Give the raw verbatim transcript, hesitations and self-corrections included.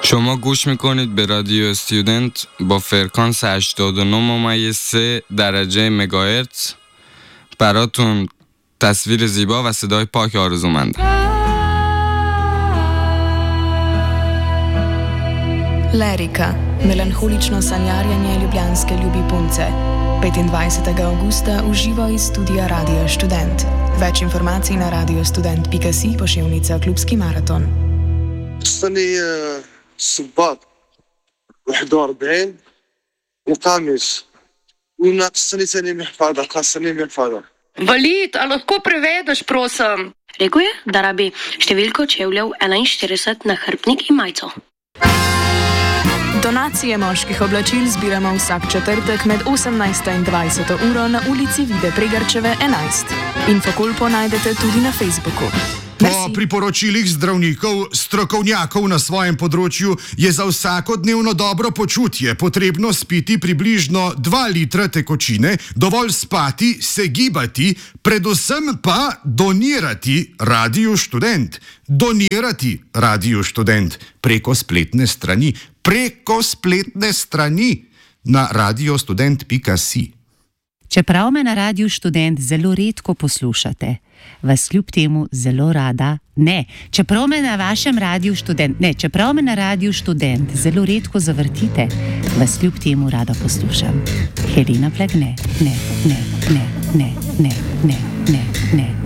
شما گوش میکنید به رادیو استودنت با فرکانس هشتاد و نه ممیز سه درجه مگاهرتز. براتون تصویر زیبا و صدای پاک آرزومند. Lirika, melanholično sanjarjanje ljubljanske ljubipunce. petindvajsetega avgusta uživo iz studia Radia Študent. Več informacij na radiostudent pika si pošiljnica Klubski maraton. السنة الصباط واحد وأربعين القاميس وناقصني ثاني محفظة خاصني محفظة. Valid, a lahko prevedeš, prosim? Rekel je, da rabi številko čevljev enainštirideset na hrbtnik in majico. Donacije moških oblačil zbiramo vsak četrtek med osemnajsto in dvajseto uro na ulici Vide Pregarčeve enajst. Infokulpo najdete tudi na Facebooku. Po priporočilih zdravnikov, strokovnjakov na svojem področju je za vsakodnevno dobro počutje potrebno spiti približno dva litra tekočine, dovolj spati, se gibati, predvsem pa donirati Radiu Študent. Donirati Radiu Študent preko spletne strani, preko spletne strani na radiostudent pika si. Čeprav me na Radiu Študent zelo redko poslušate, vas kljub temu zelo rada, ne, čeprav me na vašem Radiu Študent, ne, čeprav me na Radiu Študent zelo redko zavrtite, vas kljub temu rada poslušam. Helena Plagne, ne, ne, ne, ne, ne, ne, ne, ne.